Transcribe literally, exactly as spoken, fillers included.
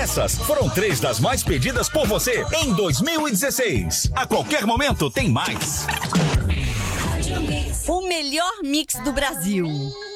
Essas foram três das mais pedidas por você em dois mil e dezesseis. A qualquer momento tem mais. O melhor mix do Brasil.